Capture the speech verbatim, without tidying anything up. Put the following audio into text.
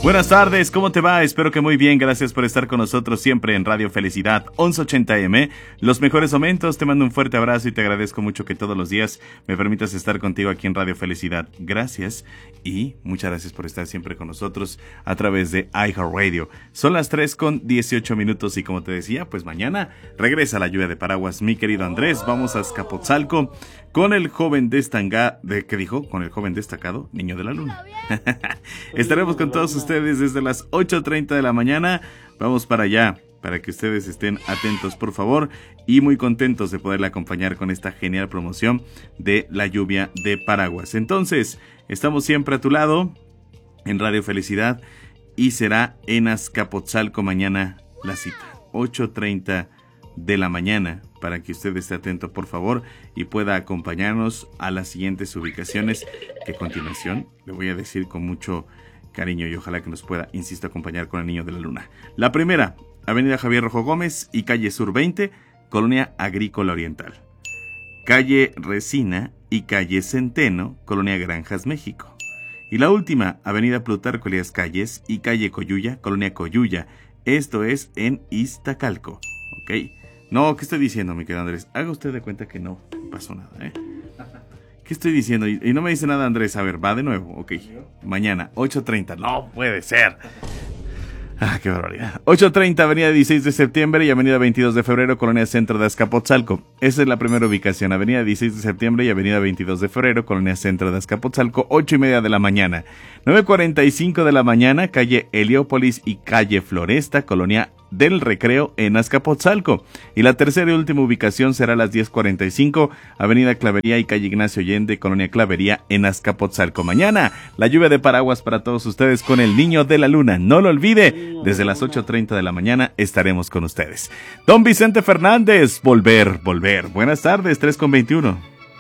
Buenas tardes, ¿cómo te va? Espero que muy bien, gracias por estar con nosotros siempre en Radio Felicidad once ochenta A M. Los mejores momentos, te mando un fuerte abrazo y te agradezco mucho que todos los días me permitas estar contigo aquí en Radio Felicidad. Gracias y muchas gracias por estar siempre con nosotros a través de iHeartRadio. Son las tres con dieciocho minutos y como te decía, pues mañana regresa la lluvia de paraguas. Mi querido Andrés, vamos a Azcapotzalco con el joven destacado, de, ¿qué dijo? Con el joven destacado, Niño de la Luna. Estaremos con todos ustedes desde las ocho treinta de la mañana. Vamos para allá, para que ustedes estén atentos, por favor, y muy contentos de poderle acompañar con esta genial promoción de la lluvia de paraguas. Entonces, estamos siempre a tu lado en Radio Felicidad y será en Azcapotzalco mañana la cita, ocho treinta de la mañana, para que usted esté atento, por favor, y pueda acompañarnos a las siguientes ubicaciones que a continuación le voy a decir con mucho cariño y ojalá que nos pueda, insisto, acompañar con el Niño de la Luna. La primera, Avenida Javier Rojo Gómez y Calle Sur veinte, Colonia Agrícola Oriental. Calle Resina y Calle Centeno, Colonia Granjas, México. Y la última, Avenida Plutarco Elías Calles y Calle Coyuya, Colonia Coyuya. Esto es en Iztacalco. ¿Ok? No, ¿qué estoy diciendo, mi querido Andrés? Haga usted de cuenta que no pasó nada, ¿eh? ¿Qué estoy diciendo? Y, y no me dice nada, Andrés. A ver, va de nuevo. Ok. Mañana, ocho treinta. No puede ser. Ah, qué barbaridad. ocho treinta, Avenida dieciséis de septiembre y Avenida veintidós de febrero, Colonia Centro de Azcapotzalco. Esa es la primera ubicación. Avenida dieciséis de septiembre y Avenida veintidós de febrero, Colonia Centro de Azcapotzalco, ocho y media de la mañana. nueve cuarenta y cinco de la mañana, Calle Heliópolis y Calle Floresta, Colonia del Recreo en Azcapotzalco. Y la tercera y última ubicación será a las diez cuarenta y cinco, Avenida Clavería y Calle Ignacio Allende, Colonia Clavería en Azcapotzalco. Mañana, la lluvia de paraguas para todos ustedes con el Niño de la Luna. No lo olvide, desde las ocho treinta de la mañana estaremos con ustedes. Don Vicente Fernández, volver, volver. Buenas tardes, tres con veintiuno.